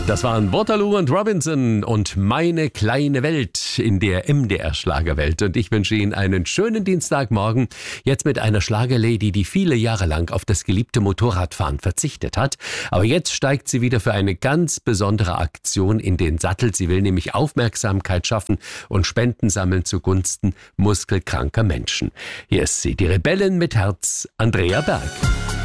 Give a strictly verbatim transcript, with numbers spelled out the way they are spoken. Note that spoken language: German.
Das waren Waterloo und Robinson und Meine kleine Welt in der M D R-Schlagerwelt. Und ich wünsche Ihnen einen schönen Dienstagmorgen. Jetzt mit einer Schlagerlady, die viele Jahre lang auf das geliebte Motorradfahren verzichtet hat. Aber jetzt steigt sie wieder für eine ganz besondere Aktion in den Sattel. Sie will nämlich Aufmerksamkeit schaffen und Spenden sammeln zugunsten muskelkranker Menschen. Hier ist sie, die Rebellin mit Herz, Andrea Berg.